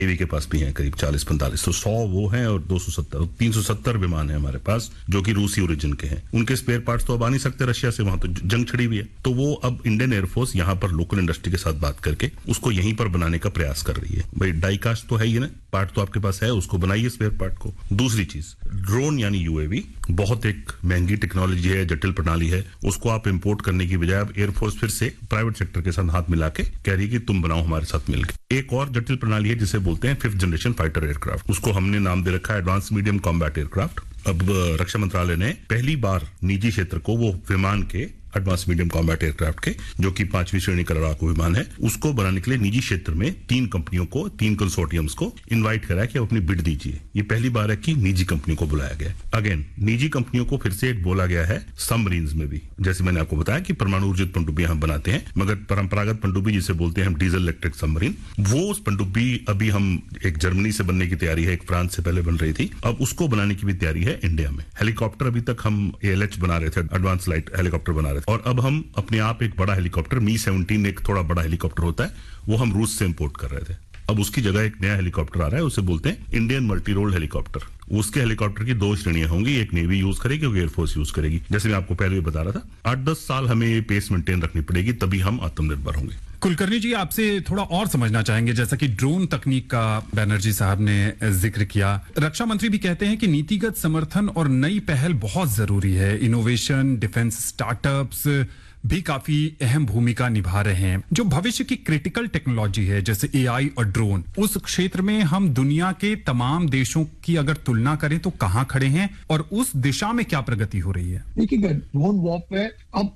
Navy के पास भी हैं करीब 40-45, तो 100 वो हैं और 270 370 विमान है हमारे पास जो कि रूसी ओरिजिन के हैं। उनके स्पेयर पार्ट्स तो अब आ नहीं सकते रशिया से, वहां तो जंग छिड़ी हुई है, तो वो अब इंडियन एयरफोर्स यहाँ पर लोकल इंडस्ट्री के साथ बात करके उसको यहीं पर बनाने का प्रयास कर रही है। भाई डाई कास्ट तो है ही ना, पार्ट तो आपके पास है, उसको बनाइए स्पेयर पार्ट को। दूसरी चीज, ड्रोन यानी यूएवी बहुत एक महंगी टेक्नोलॉजी है, जटिल प्रणाली है, उसको आप इंपोर्ट करने की बजाय अब एयरफोर्स फिर से प्राइवेट सेक्टर के साथ हाथ मिला के कह रही है कि तुम बनाओ हमारे साथ मिलकर। एक और जटिल प्रणाली है जिसे बोलते हैं 5th जनरेशन फाइटर एयरक्राफ्ट, उसको हमने नाम दे रखा है एडवांस मीडियम कॉम्बैट एयरक्राफ्ट। अब रक्षा मंत्रालय ने पहली बार निजी क्षेत्र को वो विमान के एडवांस मीडियम कॉम्बैट एयरक्राफ्ट के जो कि 5वीं श्रेणी का लड़ाकू विमान है, उसको बनाने के लिए निजी क्षेत्र में 3 कंपनियों को, 3 कंसोर्टियम्स को इनवाइट करा कि अपनी बिड दीजिए। ये पहली बार है कि निजी कंपनियों को बुलाया गया। अगेन निजी कंपनियों को फिर से बोला गया है सबमरीन्स में भी, जैसे मैंने आपको बताया कि परमाणु ऊर्जित पनडुब्बी हम बनाते हैं, मगर परंपरागत पनडुब्बी जिसे बोलते हैं हम डीजल इलेक्ट्रिक सबमरीन, वो उस पनडुब्बी अभी हम एक जर्मनी से बनने की तैयारी है, एक फ्रांस से पहले बन रही थी, अब उसको बनाने की भी तैयारी है इंडिया में। हेलीकॉप्टर अभी तक हम ALH बना रहे थे, एडवांस लाइट हेलीकॉप्टर बना रहे थे, और अब हम अपने आप एक बड़ा हेलीकॉप्टर Mi-17 एक थोड़ा बड़ा हेलीकॉप्टर होता है, वो हम रूस से इंपोर्ट कर रहे थे। अब उसकी जगह एक नया हेलीकॉप्टर आ रहा है, उसे बोलते हैं इंडियन मल्टी रोल हेलीकॉप्टर। उसके हेलीकॉप्टर की 2 श्रेणियां होंगी, एक नेवी यूज करेगी और एयरफोर्स यूज करेगी। जैसे मैं आपको पहले भी बता रहा था, 8-10 साल हमें ये पेस मेंटेन रखनी पड़ेगी, तभी हम आत्मनिर्भर होंगे। कुलकर्णी जी, आपसे थोड़ा और समझना चाहेंगे, जैसा कि ड्रोन तकनीक का बैनर्जी साहब ने जिक्र किया, रक्षा मंत्री भी कहते हैं कि नीतिगत समर्थन और नई पहल बहुत जरूरी है। इनोवेशन, डिफेंस स्टार्टअप्स भी काफी अहम भूमिका निभा रहे हैं। जो भविष्य की क्रिटिकल टेक्नोलॉजी है जैसे AI और ड्रोन, उस क्षेत्र में हम दुनिया के तमाम देशों की अगर तुलना करें तो कहां खड़े हैं और उस दिशा में क्या प्रगति हो रही है? देखिए, ड्रोन वॉरफेयर अब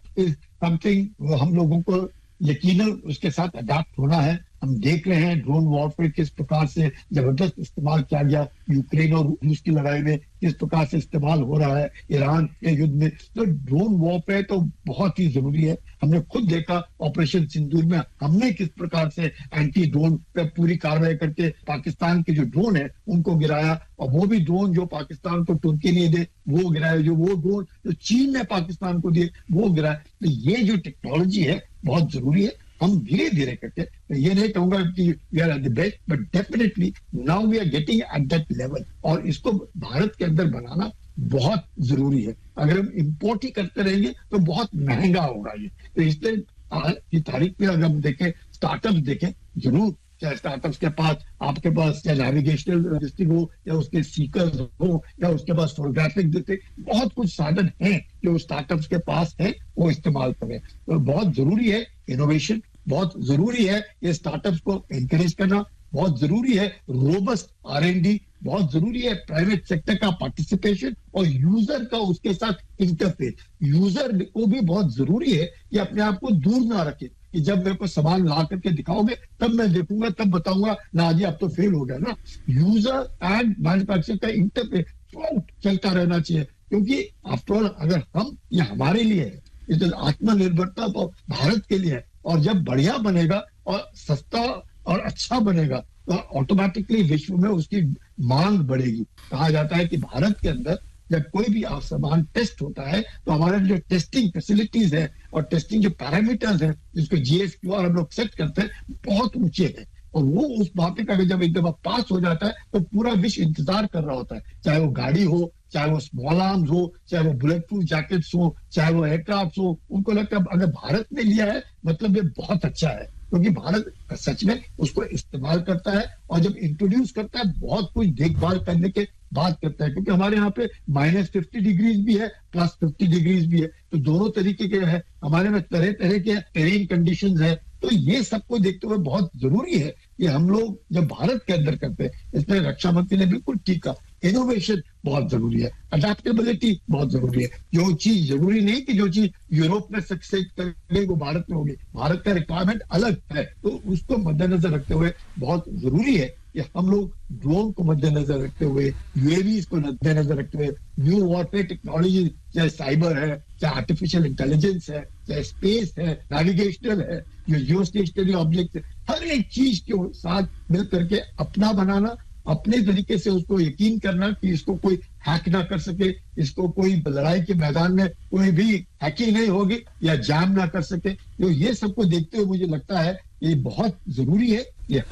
समथिंग हम लोगों को यकीनन उसके साथ अडैप्ट होना है। हम देख रहे हैं ड्रोन वॉरफेयर किस प्रकार से जबरदस्त इस्तेमाल किया गया, यूक्रेन और रूस की लड़ाई में किस प्रकार से इस्तेमाल हो रहा है, ईरान के युद्ध में। तो ड्रोन वॉरफेयर तो बहुत ही जरूरी है। हमने खुद देखा ऑपरेशन सिंदूर में हमने किस प्रकार से एंटी ड्रोन पे पूरी कार्रवाई करके पाकिस्तान के जो ड्रोन है उनको गिराया, और वो भी ड्रोन जो पाकिस्तान को तुर्की नहीं दे वो गिराया, जो वो ड्रोन जो चीन ने पाकिस्तान को दिए वो गिराया। तो ये जो टेक्नोलॉजी है बहुत जरूरी है। हम धीरे धीरे करके, ये नहीं कहूंगा कि we are at the best, but definitely now we are getting at that level, और इसको भारत के अंदर बनाना बहुत जरूरी है। अगर हम इंपोर्ट ही करते रहेंगे तो बहुत महंगा होगा ये। तो इसलिए की तारीख में अगर हम देखें, स्टार्टअप देखें, जरूर चाहे स्टार्टअप्स के पास, आपके पास चाहे नेविगेशनल सिस्टम हो या उसके सीकर्स हो या उसके पास फोटोग्राफिक जैसे बहुत कुछ साधन हैं जो स्टार्टअप्स के पास है, वो इस्तेमाल करें। तो बहुत जरूरी है इनोवेशन, बहुत जरूरी है ये स्टार्टअप्स को एनकरेज करना, बहुत जरूरी है रोबस्ट R&D, बहुत जरूरी है प्राइवेट सेक्टर का पार्टिसिपेशन और यूजर का उसके साथ इंटरफेस। यूजर को भी बहुत जरूरी है कि अपने आप को दूर ना रखे कि जब मेरे को सामान ला करके दिखाओगे तब मैं देखूंगा, तब बताऊंगा ना जी अब तो फेल हो गया ना। यूजर एंड मैन्युफैक्चरर का इंटरफेस चलता रहना चाहिए, क्योंकि आफ्टर ऑल अगर हम, ये हमारे लिए है, ये आत्मनिर्भरता भारत के लिए है, और जब बढ़िया बनेगा और सस्ता और अच्छा बनेगा तो ऑटोमेटिकली विश्व में उसकी मांग बढ़ेगी। कहा जाता है कि भारत के अंदर जब कोई भी सामान टेस्ट होता है तो हमारे जो टेस्टिंग फैसिलिटीज है और टेस्टिंग जो पैरामीटर्स है जिसको GSQR हम लोग सेट करते हैं बहुत ऊंचे हैं, और वो उस बात का जब एक दफा पास हो जाता है तो पूरा विश्व इंतजार कर रहा होता है, चाहे वो गाड़ी हो, चाहे वो स्मॉल आर्म्स हो, चाहे वो बुलेट प्रूफ जैकेट्स हो, चाहे वो एयरक्राफ्ट हो। उनको लगता है अगर भारत ने लिया है मतलब ये बहुत अच्छा है, क्योंकि भारत सच में उसको इस्तेमाल करता है और जब इंट्रोड्यूस करता है बहुत कुछ देखभाल करने के बाद करता है, क्योंकि हमारे यहाँ पे -50 डिग्रीज भी है, +50 डिग्रीज भी है, तो दोनों तरीके के है। हमारे में तरह तरह के टेरेन कंडीशंस है, तो ये सबको देखते हुए बहुत जरूरी है कि हम लोग जब भारत के अंदर करते हैं, इसमें रक्षा मंत्री ने बिल्कुल ठीक कहा, इनोवेशन बहुत जरूरी है, अडेप्टेबिलिटी बहुत जरूरी है। जो चीज जरूरी नहीं कि जो चीज यूरोप में सक्सेस करेगी वो भारत में होगी, भारत का रिक्वायरमेंट अलग है, तो उसको मद्देनजर रखते हुए बहुत जरूरी है कि हम लोग ड्रोन को मद्देनजर रखते हुए, UAVs को मद्देनजर रखते हुए, न्यू वॉरफेयर टेक्नोलॉजी, चाहे साइबर है, चाहे आर्टिफिशियल इंटेलिजेंस है, चाहे स्पेस है, नेविगेशनल है, जो जियो स्टेशनरी ऑब्जेक्ट है, हर एक चीज के साथ मिल करके अपना बनाना, अपने तरीके से उसको यकीन करना कि इसको कोई हैक ना कर सके, इसको कोई लड़ाई के मैदान में कोई भी हैकिंग नहीं होगी या जाम ना कर सके। तो ये सबको देखते हुए मुझे लगता है ये बहुत जरूरी है कि हम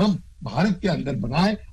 भारत के अंदर बनाए